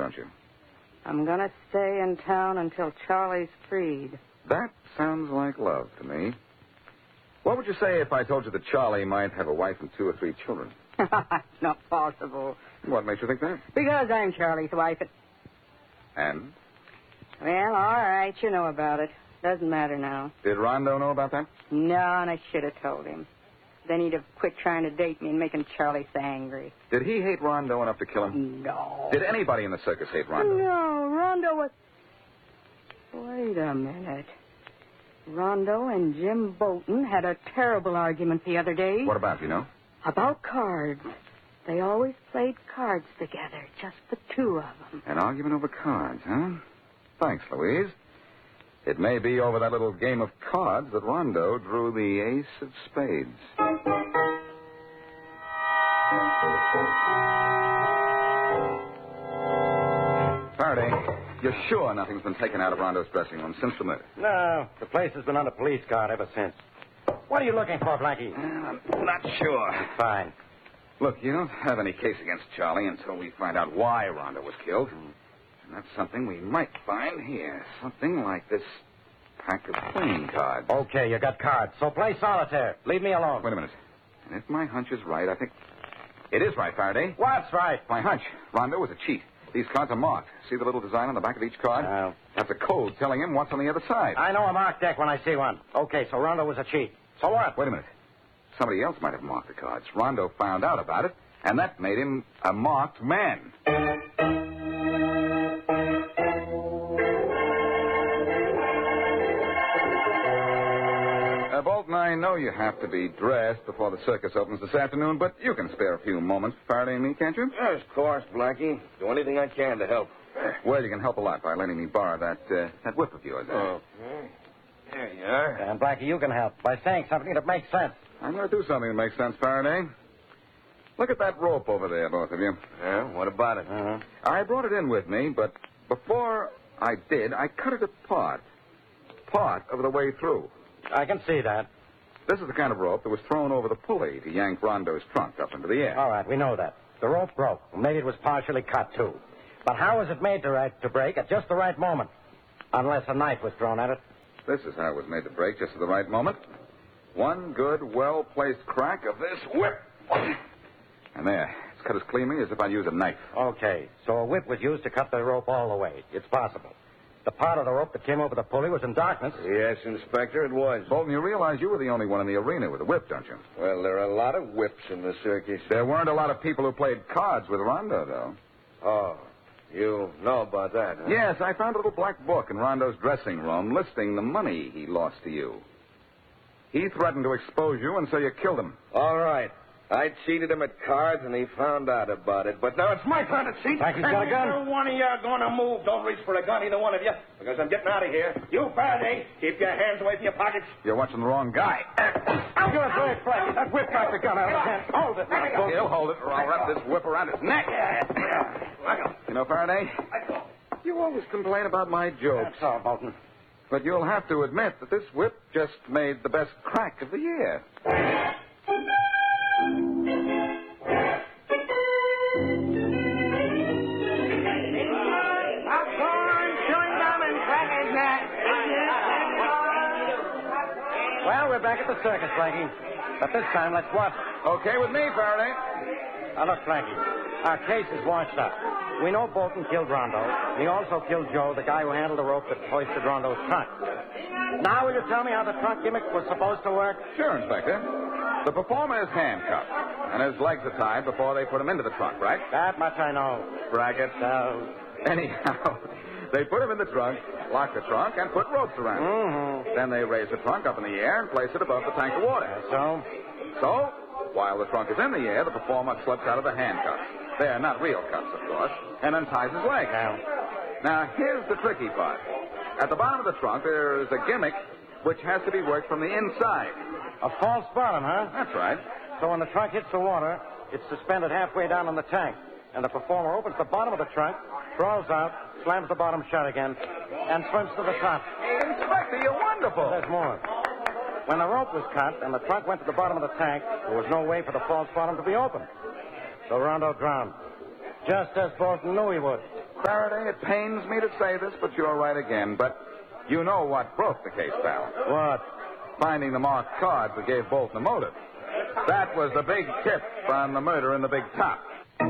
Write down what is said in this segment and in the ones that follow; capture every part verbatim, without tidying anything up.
don't you? I'm going to stay in town until Charlie's freed. That sounds like love to me. What would you say if I told you that Charlie might have a wife and two or three children? It's not possible. What makes you think that? Because I'm Charlie's wife. And? Well, all right, you know about it. Doesn't matter now. Did Rondo know about that? No, and I should have told him. Then he'd have quit trying to date me and making Charlie so angry. Did he hate Rondo enough to kill him? No. Did anybody in the circus hate Rondo? No, Rondo was... Wait a minute. Rondo and Jim Bolton had a terrible argument the other day. What about, you know? About cards. They always played cards together, just the two of them. An argument over cards, huh? Thanks, Louise. It may be over that little game of cards that Rondo drew the ace of spades. Faraday, you're sure nothing's been taken out of Rondo's dressing room since the murder? No, the place has been under police guard ever since. What are you looking for, Blackie? Uh, I'm not sure. Fine. Look, you don't have any case against Charlie until we find out why Rondo was killed. And that's something we might find here. Something like this pack of playing cards. Okay, you got cards, so play solitaire. Leave me alone. Wait a minute. And if my hunch is right, I think... It is right, Faraday. What's right? My hunch. Rondo was a cheat. These cards are marked. See the little design on the back of each card? Oh. That's a code telling him what's on the other side. I know a marked deck when I see one. Okay, so Rondo was a cheat. So what? Wait a minute. Somebody else might have marked the cards. Rondo found out about it, and that made him a marked man. Uh, Bolton, I know you have to be dressed before the circus opens this afternoon, but you can spare a few moments for Faraday and me, can't you? Yes, of course, Blackie. Do anything I can to help. Well, you can help a lot by letting me borrow that uh, that whip of yours. Oh. There you are. And Blackie, you can help by saying something that makes sense. I'm going to do something that makes sense, Faraday. Look at that rope over there, both of you. Yeah, what about it? Uh-huh. I brought it in with me, but before I did, I cut it apart. Part of the way through. I can see that. This is the kind of rope that was thrown over the pulley to yank Rondo's trunk up into the air. All right, we know that. The rope broke. Well, maybe it was partially cut, too. But how was it made to, right, to break at just the right moment? Unless a knife was thrown at it. This is how it was made to break just at the right moment. One good, well-placed crack of this whip. And there. It's cut as cleanly as if I'd used a knife. Okay, so a whip was used to cut the rope all the way. It's possible. The part of the rope that came over the pulley was in darkness. Yes, Inspector, it was. Bolton, you realize you were the only one in the arena with a whip, don't you? Well, there are a lot of whips in the circus. There weren't a lot of people who played cards with Rondo, though. Oh, you know about that, huh? Yes, I found a little black book in Rondo's dressing room listing the money he lost to you. He threatened to expose you, and so you killed him. All right. I cheated him at cards, and he found out about it. But now it's my turn to cheat. Blackie's got a gun. Neither one of you are going to move. Don't reach for a gun, either one of you, because I'm getting out of here. You, Faraday, keep your hands away from your pockets. You're watching the wrong guy. I'm going to throw it, Blackie. That whip got the gun out of his hand. Hold it. He'll hold it, or I'll wrap this whip around his neck. You know, Faraday, you always complain about my jokes. That's all, Bolton. But you'll have to admit that this whip just made the best crack of the year. Well, we're back at the circus, Blackie. But this time, let's watch. Okay with me, Faraday. Now, look, Blackie. Our case is washed up. We know Bolton killed Rondo. He also killed Joe, the guy who handled the rope that hoisted Rondo's trunk. Now, will you tell me how the trunk gimmick was supposed to work? Sure, Inspector. The performer is handcuffed, and his legs are tied before they put him into the trunk, right? That much I know. Bracket. So... Anyhow, they put him in the trunk, lock the trunk, and put ropes around it. Mm-hmm. Then they raise the trunk up in the air and place it above the tank of water. So? So, while the trunk is in the air, the performer slips out of the handcuffs. They're not real cuffs, of course, and unties his legs. Now, now, here's the tricky part. At the bottom of the trunk, there is a gimmick which has to be worked from the inside. a false bottom, huh? That's right. So when the trunk hits the water, it's suspended halfway down in the tank. And the performer opens the bottom of the trunk, crawls out, slams the bottom shut again, and swims to the top. Inspector, you're wonderful. There's more. When the rope was cut and the trunk went to the bottom of the tank, there was no way for the false bottom to be opened. So Rondo drowned, just as Bolton knew he would. Faraday, it pains me to say this, but you're right again. But you know what broke the case, pal. What? Finding the marked cards that gave Bolton a motive. That was the big tip on the murder in the big top.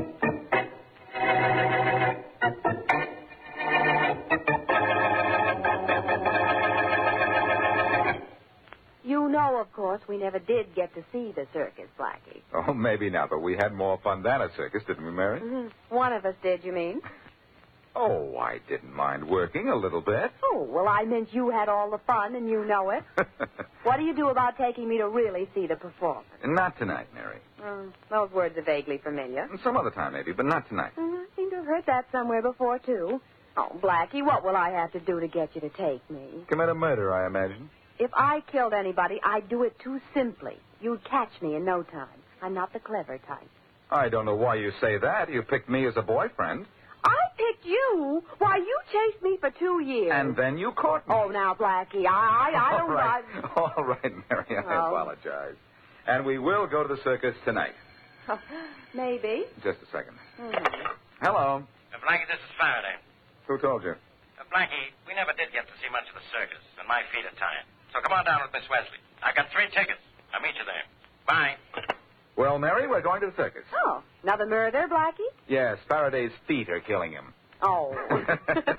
You know, of course, we never did get to see the circus, Blackie. Oh, maybe not, but we had more fun than a circus, didn't we, Mary? Mm-hmm. One of us did, you mean? Oh, I didn't mind working a little bit. Oh, well, I meant you had all the fun, and you know it. What do you do about taking me to really see the performance? Not tonight, Mary. Mm, those words are vaguely familiar. Some other time, maybe, but not tonight. Mm, I seem to have heard that somewhere before, too. Oh, Blackie, what will I have to do to get you to take me? Commit a murder, I imagine. If I killed anybody, I'd do it too simply. You'd catch me in no time. I'm not the clever type. I don't know why you say that. You picked me as a boyfriend. I picked you? Why, you chased me for two years. And then you caught me. Oh, now, Blackie, I, I, I don't... All right. I... All right, Mary, I Oh. apologize. And we will go to the circus tonight. Maybe. Just a second. Mm-hmm. Hello. Uh, Blackie, this is Faraday. Who told you? Uh, Blackie, we never did get to see much of the circus, and my feet are tired. So come on down with Miss Wesley. I've got three tickets. I'll meet you there. Bye. Well, Mary, we're going to the circus. Oh, another murder, Blackie? Yes, Faraday's feet are killing him. Oh.